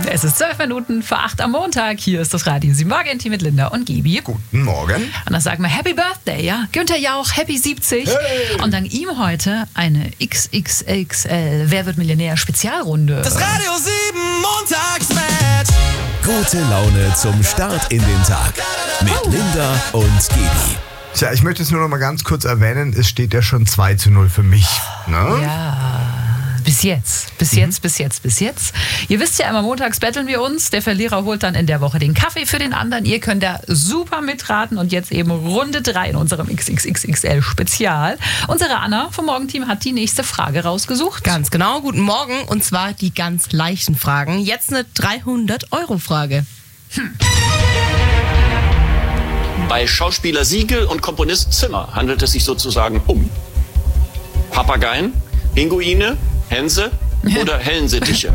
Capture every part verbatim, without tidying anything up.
Es ist zwölf Minuten vor acht am Montag. Hier ist das Radio sieben Morgen-Team mit Linda und Gibi. Guten Morgen. Und dann sagen wir Happy Birthday, ja? Günther Jauch, Happy siebzig. Hey. Und dank ihm heute eine X X X L Wer wird Millionär Spezialrunde. Das Radio sieben Montagsmatch. Gute Laune zum Start in den Tag mit Linda und Gibi. Tja, ich möchte es nur noch mal ganz kurz erwähnen, es steht ja schon zwei zu null für mich. Ne? Ja, bis jetzt, bis jetzt, bis jetzt, bis jetzt. Ihr wisst ja immer, montags betteln wir uns. Der Verlierer holt dann in der Woche den Kaffee für den anderen. Ihr könnt da super mitraten und jetzt eben Runde drei in unserem X X X L Spezial. Unsere Anna vom Morgenteam hat die nächste Frage rausgesucht. Ganz genau, guten Morgen. Und zwar die ganz leichten Fragen. Jetzt eine dreihundert-Euro-Frage. Hm. Bei Schauspieler Siegel und Komponist Zimmer handelt es sich sozusagen um Papageien, Pinguine, Hänse oder Hellensittiche.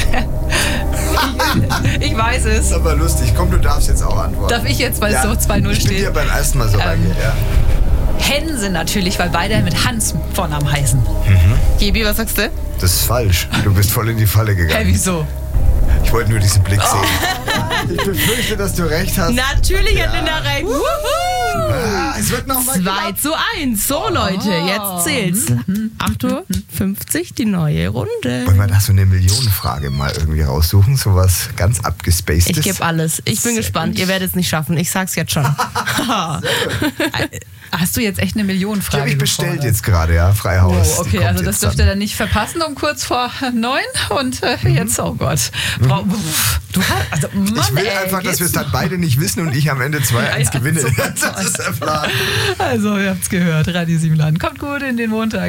Ich weiß es. Aber lustig, komm, du darfst jetzt auch antworten. Darf ich jetzt, weil es so zwei null ich bin steht? dir beim ersten Mal so Ähm, rangeht, ja. Hänse natürlich, weil beide mit Hans Vornamen heißen. Gibi, was sagst du? Das ist falsch. Du bist voll in die Falle Hä, gegangen. wieso? Ich wollte nur diesen Blick sehen. Ich befürchte, dass du recht hast. Natürlich hat Linda recht. Ah, es wird noch mal zwei knapp. zu eins. So, Leute, jetzt zählt's. acht Uhr fünfzig, die neue Runde. Wollen wir da so eine Millionenfrage mal irgendwie raussuchen? Sowas ganz abgespacedes. Ich gebe alles. Ich bin Sehr gespannt. gut. Ihr werdet es nicht schaffen. Ich sag's jetzt schon. Hast du jetzt echt eine Die Millionenfrage habe ich bestellt gefordert? jetzt gerade, ja. Freihaus. Oh, Die okay, kommt also das jetzt dürft dann. ihr dann nicht verpassen um kurz vor neun und äh, jetzt, oh Gott. Frau, du hast, also Mann, Ich will ey, einfach, dass geht's wir es dann beide nicht wissen und ich am Ende zwei eins Ja, ja, gewinne. super. Das ist der Plan. Also, ihr habt's gehört, Radio sieben Land. Kommt gut in den Montag.